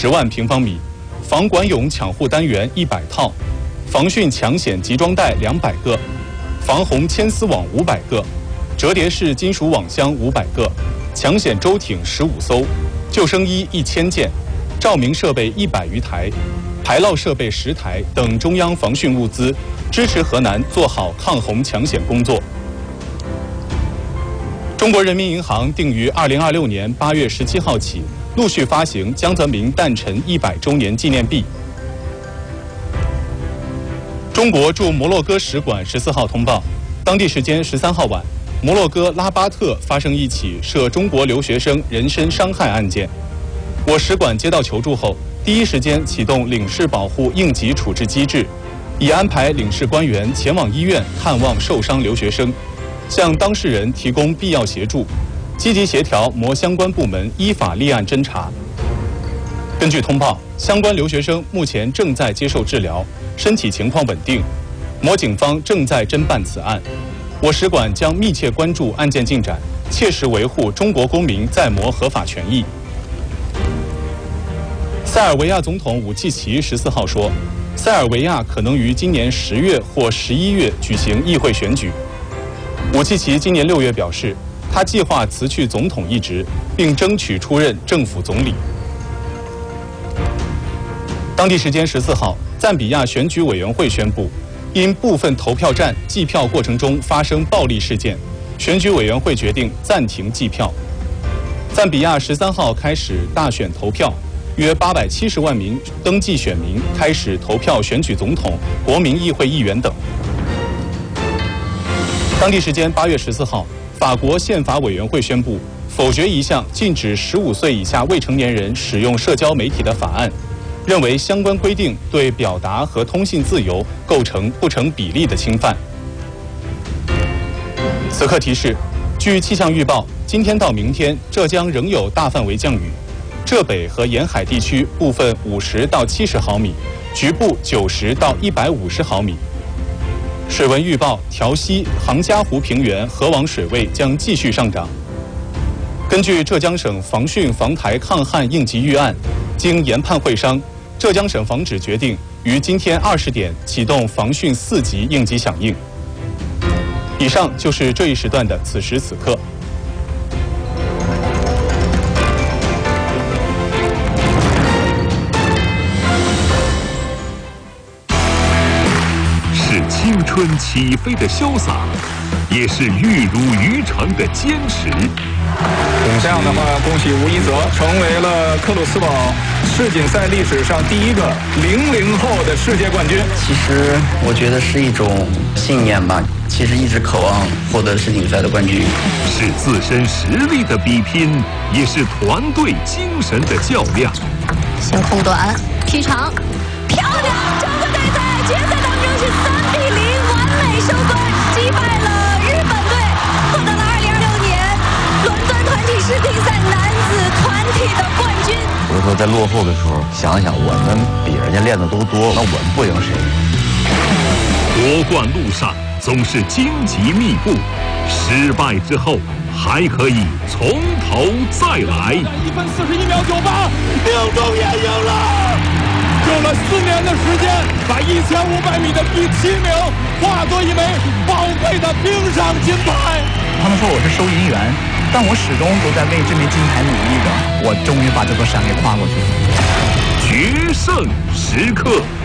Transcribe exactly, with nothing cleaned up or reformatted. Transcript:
十万平方米，防管涌抢护单元一百套，防汛抢险集装袋两百个，防洪牵丝网五百个，折叠式金属网箱五百个，抢险舟艇十五艘，救生衣一千件，照明设备一百余台，排涝设备十台等中央防汛物资，支持河南做好抗洪抢险工作。中国人民银行定于二零二六年八月十七号起，陆续发行江泽民诞辰一百周年纪念币。中国驻摩洛哥使馆十四号通报，当地时间十三号晚，摩洛哥拉巴特发生一起涉中国留学生人身伤害案件。我使馆接到求助后，第一时间启动领事保护应急处置机制，已安排领事官员前往医院看望受伤留学生，向当事人提供必要协助，积极协调摩相关部门依法立案侦查。根据通报，相关留学生目前正在接受治疗，身体情况稳定。摩警方正在侦办此案，我使馆将密切关注案件进展，切实维护中国公民在摩合法权益。塞尔维亚总统武契奇十四号说，塞尔维亚可能于今年十月或十一月举行议会选举。武契奇今年六月表示，他计划辞去总统一职，并争取出任政府总理。当地时间十四号，赞比亚选举委员会宣布，因部分投票站计票过程中发生暴力事件，选举委员会决定暂停计票。赞比亚十三号开始大选投票，约八百七十万名登记选民开始投票选举总统、国民议会议员等。当地时间八月十四号，法国宪法委员会宣布否决一项禁止十五岁以下未成年人使用社交媒体的法案，认为相关规定对表达和通信自由构成不成比例的侵犯。此刻提示，据气象预报，今天到明天，浙江仍有大范围降雨，浙北和沿海地区部分五十到七十毫米，局部九十到一百五十毫米。水文预报，调溪、杭嘉湖平原河网水位将继续上涨。根据浙江省防汛防台抗旱应急预案，经研判会商，浙江省防指决定于今天二十点启动防汛四级应急响应。以上就是这一时段的此时此刻。 是青春起飞的潇洒，也是玉如于成的坚持。 这样的话，恭喜吴一泽成为了克鲁斯堡世锦赛历史上第一个零零后的世界冠军。 其实我觉得是一种信念吧，其实一直渴望获得世锦赛的冠军。 是自身实力的比拼，也是团队精神的较量。 先控短，踢长，漂亮！整个队在决赛当中是三比零完美收官，击败了日本队，获得了二零二六年伦敦团体世锦赛男子团体的冠军。 有时候在落后的时候，想想我们比人家练的都多，那我们不赢谁？ 夺冠路上总是荆棘密布，失败之后还可以从头再来。 一分四十一秒九八，命中也赢了。用了四年的时间，把一千五百米的第七名化作一枚宝贵的冰上金牌。 他们说我是收银员，但我始终都在为这枚金牌努力着。我终于把这座山给跨过去了。 决胜时刻。